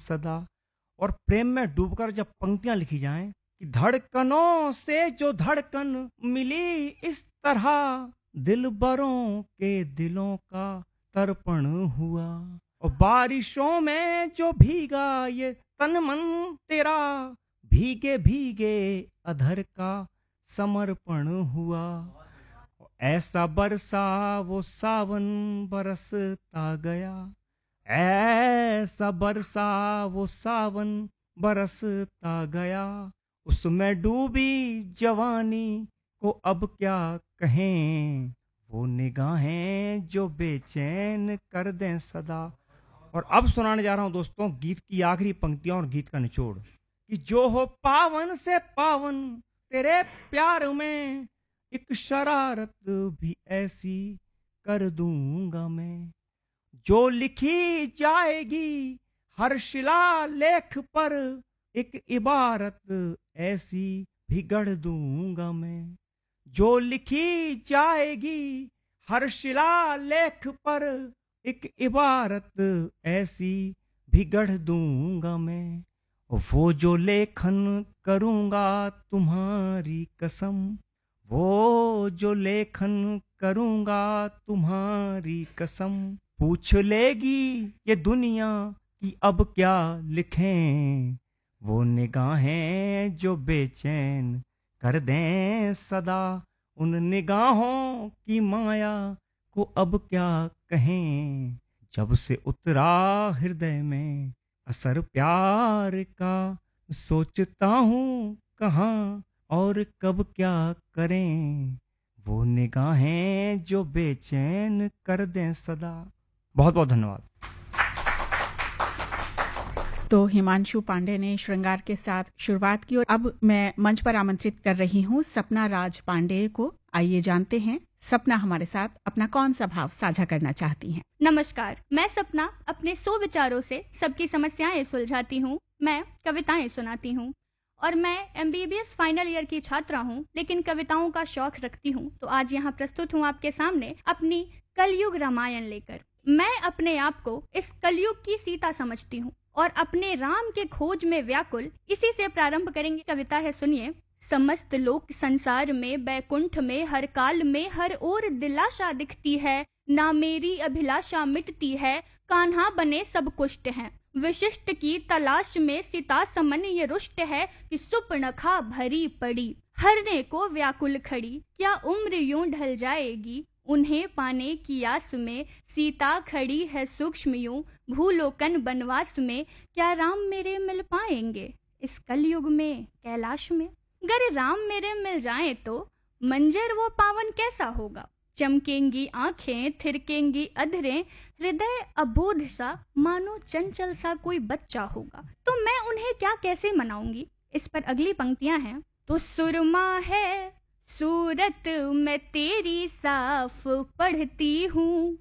सदा। और प्रेम में डूबकर जब पंक्तियां लिखी जाएं कि धड़कनों से जो धड़कन मिली इस तरह, दिलबरों के दिलों का तर्पण हुआ। और बारिशों में जो भीगा ये तन मन तेरा, भीगे भीगे अधर का समर्पण हुआ। ऐसा बरसा वो सावन बरसता गया, ऐसा बरसा वो सावन बरसता गया। उसमें डूबी जवानी को अब क्या कहें, वो निगाहें जो बेचैन कर दें सदा। और अब सुनाने जा रहा हूं दोस्तों गीत की आखिरी पंक्तियां और गीत का निचोड़ कि जो हो पावन से पावन तेरे प्यार में, एक शरारत भी ऐसी कर दूंगा मैं। जो लिखी जाएगी हर शिलालेख पर, एक इबारत ऐसी भी गढ़ दूंगा मैं। जो लिखी जाएगी हर शिलालेख पर, एक इबारत ऐसी भी गढ़ दूंगा मैं। वो जो लेखन करूंगा तुम्हारी कसम, वो जो लेखन करूंगा तुम्हारी कसम। पूछ लेगी ये दुनिया कि अब क्या लिखें, वो निगाहें जो बेचैन कर दें सदा। उन निगाहों की माया को अब क्या कहें, जब से उतरा हृदय में असर प्यार का। सोचता हूँ कहाँ और कब क्या करें, वो निगाहें जो बेचैन कर दें सदा। बहुत बहुत धन्यवाद। तो हिमांशु पांडे ने श्रृंगार के साथ शुरुआत की और अब मैं मंच पर आमंत्रित कर रही हूँ सपना राज पांडे को। आइए जानते हैं सपना हमारे साथ अपना कौन सा भाव साझा करना चाहती हैं। नमस्कार, मैं सपना अपने 100 विचारों से सबकी समस्याएं सुलझाती हूँ। मैं कविताएं सुनाती हूँ और मैं MBBS फाइनल ईयर की छात्रा हूँ, लेकिन कविताओं का शौक रखती हूँ। तो आज यहाँ प्रस्तुत हूँ आपके सामने अपनी कलयुग रामायण लेकर। मैं अपने आप को इस कलयुग की सीता समझती हूँ और अपने राम के खोज में व्याकुल। इसी से प्रारंभ करेंगे। कविता है, सुनिए। समस्त लोक संसार में, बैकुंठ में, हर काल में, हर ओर दिलाशा दिखती है। ना मेरी अभिलाषा मिटती है, कान्हा बने सब कुष्ट हैं। विशिष्ट की तलाश में सीता समन ये रुष्ट है कि सुपर्णखा भरी पड़ी, हरने को व्याकुल खड़ी। क्या उम्र यूं ढल जाएगी, उन्हें पाने की आस में। सीता खड़ी है सूक्ष्म यूं भूलोकन बनवास में। क्या राम मेरे मिल पाएंगे इस कलयुग में कैलाश में। अगर राम मेरे मिल जाएं तो मंजर वो पावन कैसा होगा। चमकेंगी आंखें, थिरकेंगी अधरें, हृदय अबोध सा मानो चंचल सा कोई बच्चा होगा। तो मैं उन्हें क्या कैसे मनाऊंगी। इस पर अगली पंक्तियां हैं। तो सुरमा है सूरत मैं तेरी साफ पढ़ती हूँ,